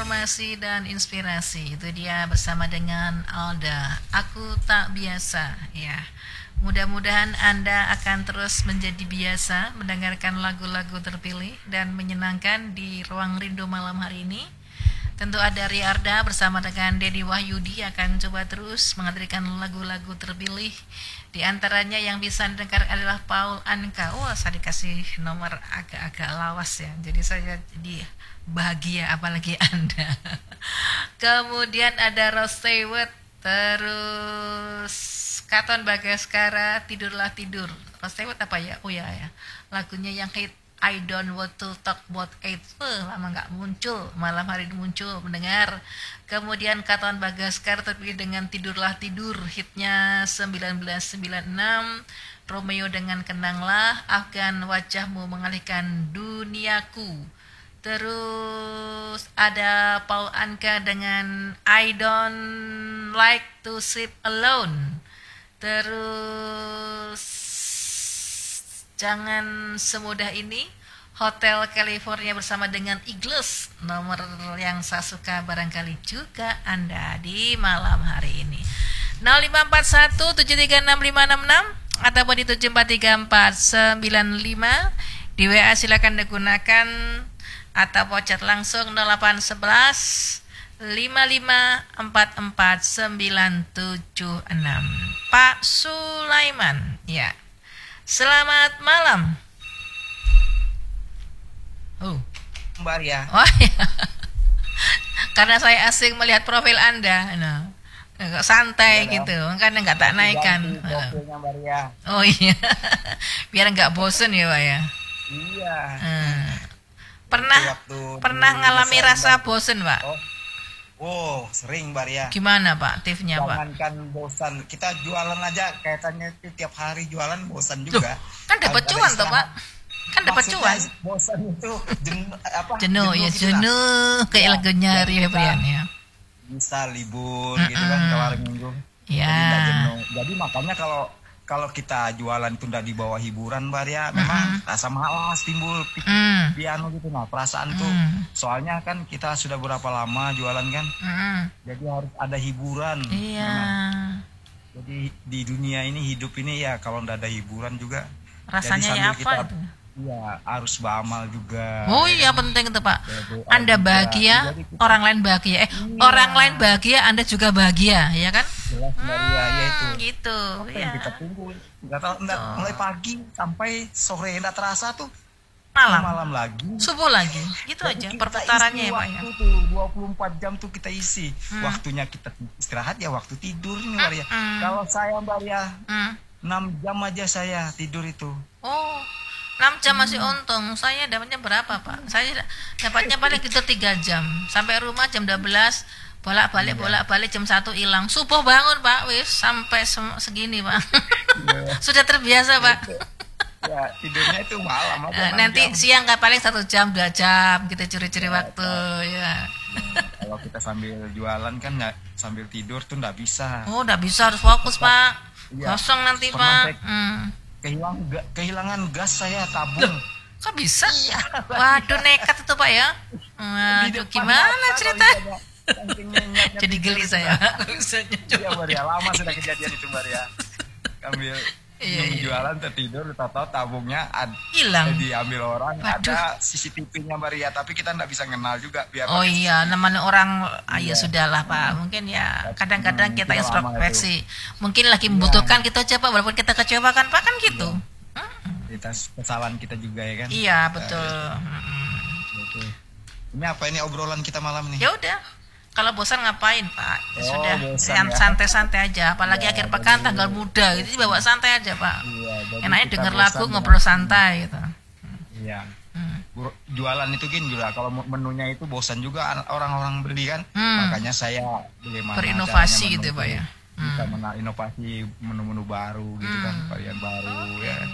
informasi dan inspirasi. Itu dia bersama dengan Alda. Aku tak biasa, ya. Mudah-mudahan Anda akan terus menjadi biasa mendengarkan lagu-lagu terpilih dan menyenangkan di Ruang Rindu malam hari ini. Tentu ada Riarda bersama dengan Dedi Wahyudi akan coba terus menghadirkan lagu-lagu terpilih. Di antaranya yang bisa didengar adalah Paul Anka. Wah, saya dikasih nomor agak-agak lawas ya. Jadi saya jadi bahagia apalagi Anda. Kemudian ada Rose Stewart, terus Katon Bagaskara, Tidurlah Tidur. Rose Stewart apa ya? Oh ya ya. Lagunya yang hit I Don't Want to Talk About It. Lama nggak muncul, malam hari ini muncul mendengar. Kemudian Katon Bagaskara terpilih dengan Tidurlah Tidur, hitnya 1996. Romeo dengan Kenanglah, Afgan Wajahmu Mengalihkan Duniaku. Terus ada Paul Anka dengan I Don't Like to Sleep Alone. Terus Jangan Semudah Ini, Hotel California bersama dengan Eagles. Nomor yang saya suka barangkali juga Anda di malam hari ini. 0541736566 ataupun di 743495. Di WA silakan digunakan atau chat langsung 0811 5544976. Pak Sulaiman, ya. Selamat malam. Mbak Arya. Oh ya. Karena saya asing melihat profil Anda, santai Ya, gitu, kan nggak tak naikkan. Mbak Arya. Oh iya, biar nggak bosen ya Pak ya. Iya. Pernah ngalami rasa bosen Pak? Sering Mbak Arya. Gimana Pak tipsnya Pak? Jangankan bosan, kita jualan aja kaitannya tiap hari jualan bosan juga. Kan dapat cuan toh Pak? Kan dapat cuan. Bosan itu jenuh kayak lagunya Rio Febrian ya. Bisa libur gitu kan kalau hari Minggu. Ya. Jadi nggak jenuh. Jadi makanya kalau kita jualan itu udah di bawah hiburan Mbak Arya, memang rasa malas timbul piano gitu. Nah perasaan tuh soalnya kan kita sudah berapa lama jualan kan, jadi harus ada hiburan. Iya. Jadi di dunia ini, hidup ini ya kalau nggak ada hiburan juga rasanya ya apa itu? Iya, harus beramal juga. Oh iya penting itu Pak. Anda bahagia, orang lain bahagia. Orang lain bahagia, Anda juga bahagia, ya kan? Jelas ya itu. Gitu. Ya. Kita tunggu. Mulai pagi sampai sore nggak terasa tuh. Malam lagi. Subuh lagi. Gitu aja perputarannya ya Pak ya. Tuh 24 jam tuh kita isi. Waktunya kita istirahat ya waktu tidur nih Mbak Ria. Kalau saya Mbak Ria 6 jam aja saya tidur itu. Oh. 6 jam masih untung. Saya dapatnya berapa Pak? Saya dapatnya paling gitu 3 jam. Sampai rumah jam 12, bolak-balik jam 1 hilang. Subuh bangun Pak, wis sampai segini Pak. Sudah terbiasa Pak. Ya tidurnya itu malam aja. Nanti siang nggak paling 1 jam 2 jam kita curi-curi waktu ya. Kalau kita sambil jualan kan nggak sambil tidur tuh nggak bisa. Oh nggak bisa, harus fokus Pak. Kosong nanti Pak. Kehilangan gas saya tabung. Kok bisa? Waduh nekat itu Pak ya. Waduh gimana ceritanya? Jadi geli saya. Iya Mbak Ria, lama sudah kejadian itu Mbak Ria. Ambil jualan tertidur, tahu tabungnya hilang, diambil orang. Ada CCTV-nya Mbak Ria, tapi kita nggak bisa kenal juga. Iya, namanya orang, ya sudahlah Pak. Mungkin ya kadang-kadang kita introspeksi. Mungkin lagi membutuhkan kita aja Pak, walaupun kita kecewakan Pak kan gitu. Kesalahan kita juga ya kan. Iya betul. Ini apa ini obrolan kita malam nih? Ya udah. Kalau bosan ngapain Pak? Sudah santai-santai aja. Apalagi ya, akhir pekan tanggal muda gitu, bawa santai aja Pak. Iya, enaknya denger lagu ngobrol santai gitu. Iya. Jualan itu gini juga, kalau menunya itu bosan juga orang-orang beli kan. Makanya saya bagaimana berinovasi gitu Pak ya. Bisa inovasi menu-menu baru gitu kan, varian baru ya.